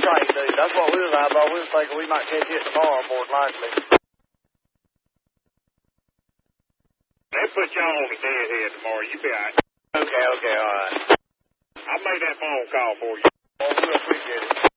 train, dude. That's what we was about. We was thinking we might catch it tomorrow, more than likely. They put y'all on the deadhead tomorrow. You be all right. Okay, all right. I made that phone call for you. Well, we appreciate it.